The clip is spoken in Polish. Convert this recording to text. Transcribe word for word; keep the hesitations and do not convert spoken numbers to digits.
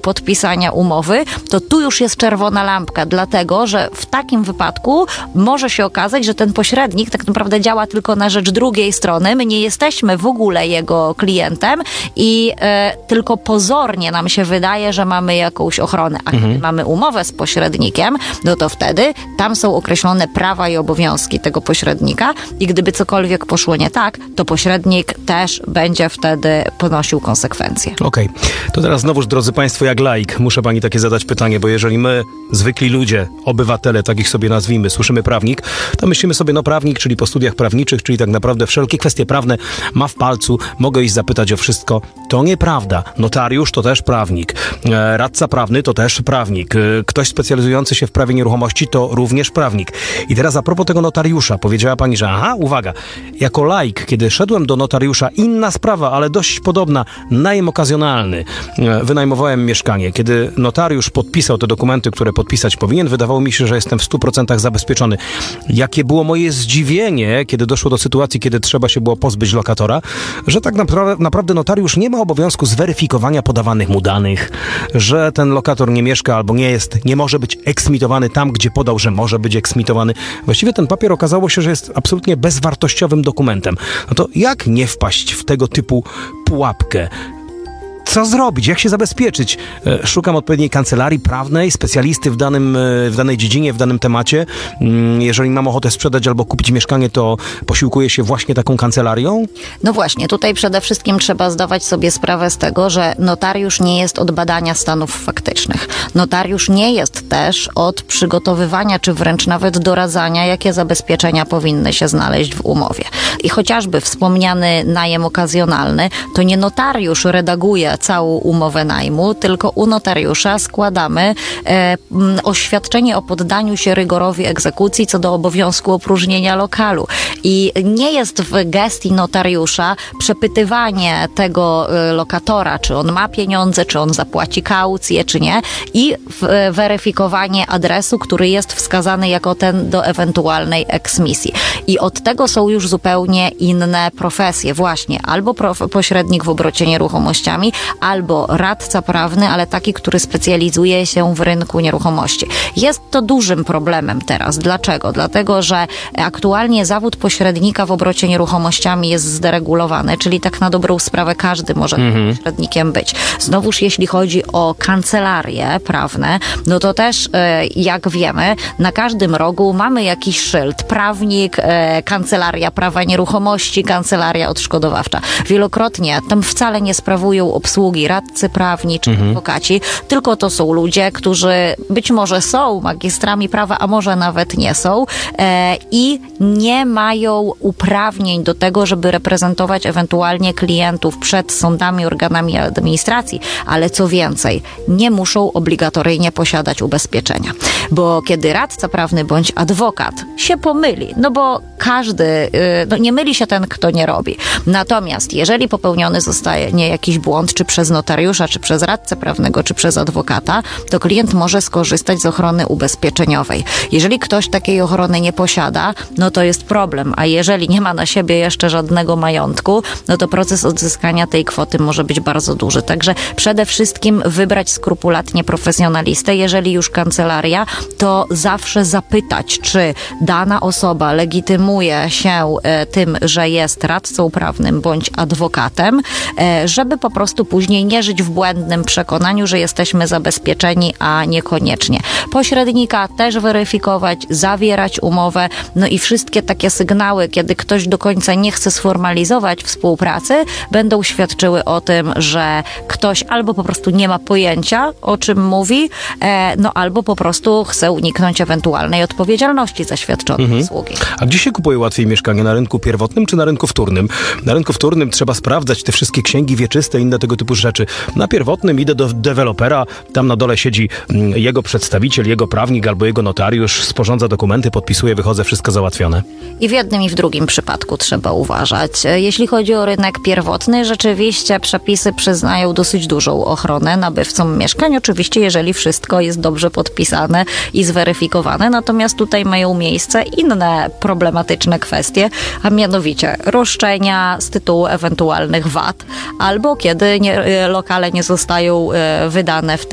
podpisania umowy, to tu już jest czerwona lampka, dlatego, że w takim wypadku może się okazać, że ten pośrednik tak naprawdę działa tylko na rzecz drugiej strony. My nie jesteśmy w ogóle jego klientem i e, tylko pozornie nam się wydaje, że mamy jakąś ochronę. A mhm. gdy mamy umowę z pośrednikiem, no to wtedy tam są określone prawa i obowiązki tego pośrednika i gdyby cokolwiek poszło nie tak, to pośrednik też będzie wtedy ponosił konsekwencje. Okej. Okay. To teraz znowuż, drodzy Państwo, jak laik, muszę Pani takie zadać pytanie, bo jeżeli my, zwykli ludzie, obywatele, takich sobie nazwijmy, słyszymy prawnik, to myślimy sobie, no prawnik, czyli po studiach prawniczych, czyli tak naprawdę wszelkie kwestie prawne ma w palcu, mogę iść zapytać o wszystko. To nieprawda. Notariusz to też prawnik. E, radca prawny to też prawnik. E, ktoś specjalizujący się w prawie nieruchomości to również prawnik. I teraz a propos tego notariusza, powiedziała Pani, że aha, uwaga, jako laik, kiedy szedłem do notariusza, inna sprawa, ale dość podobna, najem okazjonalny. E, wynajmowałem mieszkanie. Kiedy notariusz podpisał te dokumenty, które podpisać powinien, wydawało mi się, że jestem w stu procentach zabezpieczony. Jakie było moje zdziwienie, kiedy doszło do sytuacji, kiedy trzeba się było pozbyć lokatora, że tak naprawdę, naprawdę notariusz nie ma obowiązku zweryfikowania podawanych mu danych, że ten lokator nie mieszka albo nie jest, nie może być eksmitowany tam, gdzie podał, że może być eksmitowany. Właściwie ten papier okazało się, że jest absolutnie bezwartościowym dokumentem. No to jak nie wpaść w tego typu pułapkę? Co zrobić? Jak się zabezpieczyć? Szukam odpowiedniej kancelarii prawnej, specjalisty w, danym, w danej dziedzinie, w danym temacie. Jeżeli mam ochotę sprzedać albo kupić mieszkanie, to posiłkuję się właśnie taką kancelarią? No właśnie, tutaj przede wszystkim trzeba zdawać sobie sprawę z tego, że notariusz nie jest od badania stanów faktycznych. Notariusz nie jest też od przygotowywania, czy wręcz nawet doradzania, jakie zabezpieczenia powinny się znaleźć w umowie. I chociażby wspomniany najem okazjonalny, to nie notariusz redaguje całą umowę najmu, tylko u notariusza składamy e, oświadczenie o poddaniu się rygorowi egzekucji co do obowiązku opróżnienia lokalu. I nie jest w gestii notariusza przepytywanie tego e, lokatora, czy on ma pieniądze, czy on zapłaci kaucję, czy nie, i w, e, weryfikowanie adresu, który jest wskazany jako ten do ewentualnej eksmisji. I od tego są już zupełnie inne profesje. Właśnie albo prof- pośrednik w obrocie nieruchomościami, albo radca prawny, ale taki, który specjalizuje się w rynku nieruchomości. Jest to dużym problemem teraz. Dlaczego? Dlatego, że aktualnie zawód pośrednika w obrocie nieruchomościami jest zderegulowany, czyli tak na dobrą sprawę każdy może mhm. pośrednikiem być. Znowuż jeśli chodzi o kancelarie prawne, no to też jak wiemy, na każdym rogu mamy jakiś szyld. Prawnik, kancelaria prawa nieruchomości, kancelaria odszkodowawcza. Wielokrotnie tam wcale nie sprawują obsługi radcy prawni czy mhm. adwokaci, tylko to są ludzie, którzy być może są magistrami prawa, a może nawet nie są e, i nie mają uprawnień do tego, żeby reprezentować ewentualnie klientów przed sądami, organami administracji, ale co więcej, nie muszą obligatoryjnie posiadać ubezpieczenia. Bo kiedy radca prawny bądź adwokat się pomyli, no bo każdy, y, no nie myli się ten, kto nie robi. Natomiast jeżeli popełniony zostaje nie jakiś błąd, czy przez notariusza, czy przez radcę prawnego, czy przez adwokata, to klient może skorzystać z ochrony ubezpieczeniowej. Jeżeli ktoś takiej ochrony nie posiada, no to jest problem, a jeżeli nie ma na siebie jeszcze żadnego majątku, no to proces odzyskania tej kwoty może być bardzo duży. Także przede wszystkim wybrać skrupulatnie profesjonalistę. Jeżeli już kancelaria, to zawsze zapytać, czy dana osoba legitymuje się e, tym, że jest radcą prawnym bądź adwokatem, e, żeby po prostu później nie żyć w błędnym przekonaniu, że jesteśmy zabezpieczeni, a niekoniecznie. Pośrednika też weryfikować, zawierać umowę, no i wszystkie takie sygnały, kiedy ktoś do końca nie chce sformalizować współpracy, będą świadczyły o tym, że ktoś albo po prostu nie ma pojęcia, o czym mówi, e, no albo po prostu chce uniknąć ewentualnej odpowiedzialności za świadczone mhm. usługi. A gdzie się kupuje łatwiej mieszkanie? Na rynku pierwotnym czy na rynku wtórnym? Na rynku wtórnym trzeba sprawdzać te wszystkie księgi wieczyste i inne tego typu rzeczy. Na pierwotnym idę do dewelopera, tam na dole siedzi jego przedstawiciel, jego prawnik albo jego notariusz, sporządza dokumenty, podpisuje, wychodzę, wszystko załatwione. I w jednym i w drugim przypadku trzeba uważać. Jeśli chodzi o rynek pierwotny, rzeczywiście przepisy przyznają dosyć dużą ochronę nabywcom mieszkań, oczywiście jeżeli wszystko jest dobrze podpisane i zweryfikowane, natomiast tutaj mają miejsce inne problematyczne kwestie, a mianowicie roszczenia z tytułu ewentualnych wad, albo kiedy nie, lokale nie zostają wydane w